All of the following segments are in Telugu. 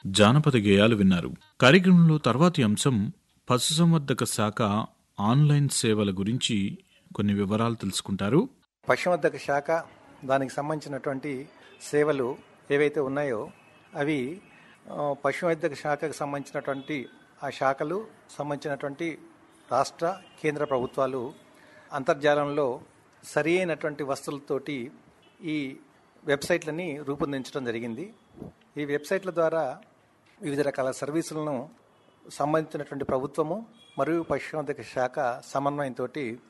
జానపద గేయాలు విన్నారు. కార్యక్రమంలో తర్వాతి అంశం పశుసంవర్ధక శాఖ ఆన్లైన్ సేవల గురించి కొన్ని వివరాలు తెలుసుకుంటారు. పశుసంవర్ధక శాఖ దానికి సంబంధించినటువంటి సేవలు ఏవైతే ఉన్నాయో అవి పశుసంవర్ధక శాఖకు సంబంధించినటువంటి ఆ శాఖలు సంబంధించినటువంటి రాష్ట్ర కేంద్ర ప్రభుత్వాలు అంతర్జాలంలో సరి అయినటువంటి వస్తువులతోటి ఈ వెబ్సైట్లని రూపొందించడం జరిగింది. ఈ వెబ్సైట్ల ద్వారా వివిధ రకాల సర్వీసులను సంబంధించినటువంటి ప్రభుత్వము మరియు పశుసంవర్ధక శాఖ సమన్వయంతో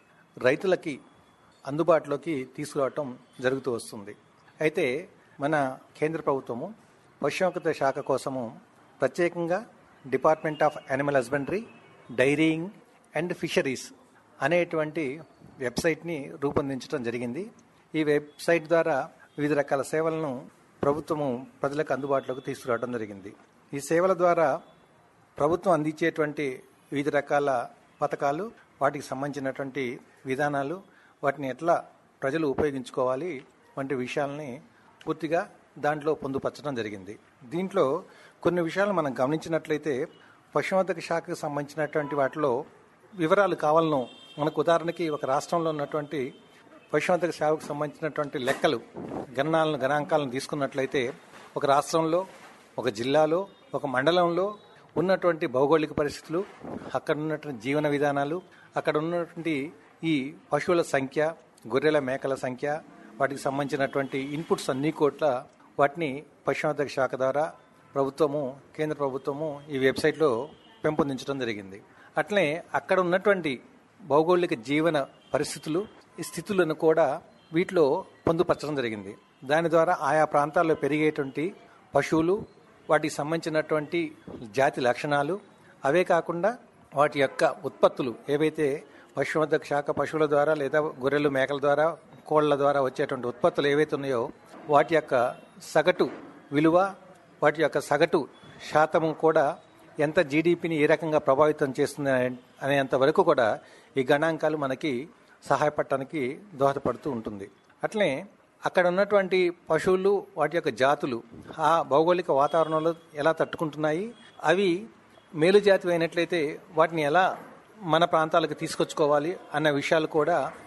రైతులకి అందుబాటులోకి తీసుకురావటం జరుగుతూ వస్తుంది. అయితే మన కేంద్ర ప్రభుత్వము పశుసంవర్ధక శాఖ కోసము ప్రత్యేకంగా department of animal husbandry, dairying and fisheries అనేటువంటి వెబ్సైట్ని రూపొందించడం జరిగింది. ఈ వెబ్సైట్ ద్వారా వివిధ రకాల సేవలను ప్రభుత్వము ప్రజలకు అందుబాటులోకి తీసుకురావడం జరిగింది. ఈ సేవల ద్వారా ప్రభుత్వం అందించేటువంటి వివిధ రకాల పథకాలు, వాటికి సంబంధించినటువంటి విధానాలు, వాటిని ఎట్లా ప్రజలు ఉపయోగించుకోవాలి వంటి విషయాలని పూర్తిగా దాంట్లో పొందుపరచడం జరిగింది. దీంట్లో కొన్ని విషయాలు మనం గమనించినట్లయితే పశుసంవర్ధక శాఖకు సంబంధించినటువంటి వాటిలో వివరాలు కావాలను. మనకు ఉదాహరణకి ఒక రాష్ట్రంలో ఉన్నటువంటి పశుసంవర్ధక శాఖకు సంబంధించినటువంటి లెక్కలు, గణాంకాలను తీసుకున్నట్లయితే ఒక రాష్ట్రంలో, ఒక జిల్లాలో, ఒక మండలంలో ఉన్నటువంటి భౌగోళిక పరిస్థితులు, అక్కడ ఉన్నటువంటి జీవన విధానాలు, అక్కడ ఉన్నటువంటి ఈ పశువుల సంఖ్య, గొర్రెల మేకల సంఖ్య, వాటికి సంబంధించినటువంటి ఇన్పుట్స్ అన్ని కోట్ల వాటిని పశుసంవర్ధక శాఖ ద్వారా ప్రభుత్వము, కేంద్ర ప్రభుత్వము ఈ వెబ్సైట్లో పెంపొందించడం జరిగింది. అట్లనే అక్కడ ఉన్నటువంటి భౌగోళిక జీవన పరిస్థితులు, ఈ స్థితులను కూడా వీటిలో పొందుపరచడం జరిగింది. దాని ద్వారా ఆయా ప్రాంతాల్లో పెరిగేటువంటి పశువులు, వాటికి సంబంధించినటువంటి జాతి లక్షణాలు, అవే కాకుండా వాటి యొక్క ఉత్పత్తులు ఏవైతే పశుసంవర్ధక శాఖ పశువుల ద్వారా లేదా గొర్రెలు మేకల ద్వారా కోళ్ల ద్వారా వచ్చేటువంటి ఉత్పత్తులు ఏవైతే ఉన్నాయో వాటి యొక్క సగటు విలువ, వాటి యొక్క సగటు శాతము కూడా ఎంత జీడిపిని ఏ రకంగా ప్రభావితం చేస్తుంది అనేంత వరకు కూడా ఈ గణాంకాలు మనకి సహాయపడటానికి దోహదపడుతూ ఉంటుంది. అట్లనే అక్కడ ఉన్నటువంటి పశువులు, వాటి యొక్క జాతులు ఆ భౌగోళిక వాతావరణంలో ఎలా తట్టుకుంటున్నాయి, అవి మేలు జాతి అయినట్లయితే వాటిని ఎలా మన ప్రాంతాలకు తీసుకొచ్చుకోవాలి అన్న విషయాలు కూడా